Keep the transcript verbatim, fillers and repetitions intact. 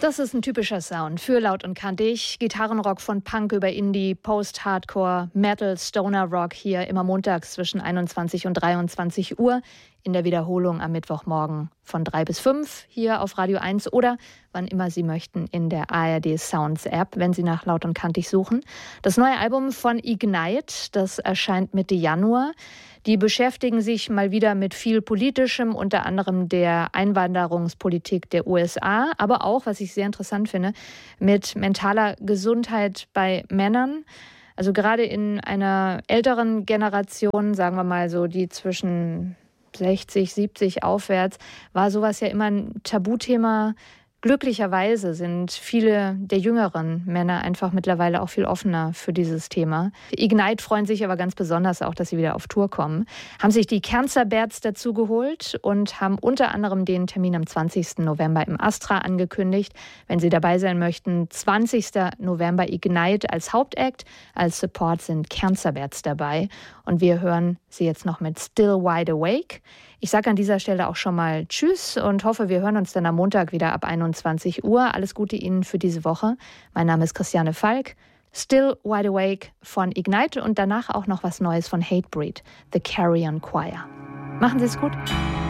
Das ist ein typischer Sound für Laut und Kantig. Gitarrenrock von Punk über Indie, Post-Hardcore, Metal, Stoner Rock hier immer montags zwischen einundzwanzig und dreiundzwanzig Uhr. In der Wiederholung am Mittwochmorgen von drei bis fünf hier auf Radio eins oder wann immer Sie möchten in der A R D Sounds App, wenn Sie nach Laut und Kantig suchen. Das neue Album von Ignite, das erscheint Mitte Januar. Die beschäftigen sich mal wieder mit viel Politischem, unter anderem der Einwanderungspolitik der U S A, aber auch, was ich sehr interessant finde, mit mentaler Gesundheit bei Männern. Also gerade in einer älteren Generation, sagen wir mal so, die zwischen sechzig, siebzig aufwärts, war sowas ja immer ein Tabuthema. Glücklicherweise sind viele der jüngeren Männer einfach mittlerweile auch viel offener für dieses Thema. Ignite freuen sich aber ganz besonders auch, dass sie wieder auf Tour kommen. Haben sich die Cancer Bats dazu geholt und haben unter anderem den Termin am zwanzigsten November im Astra angekündigt. Wenn Sie dabei sein möchten, zwanzigsten November Ignite als Hauptakt, als Support sind Cancer Bats dabei. Und wir hören sie jetzt noch mit Still Wide Awake. Ich sage an dieser Stelle auch schon mal Tschüss und hoffe, wir hören uns dann am Montag wieder ab einundzwanzig Uhr. Alles Gute Ihnen für diese Woche. Mein Name ist Christiane Falk. Still Wide Awake von Ignite und danach auch noch was Neues von Hatebreed, The Carrion Choir. Machen Sie es gut.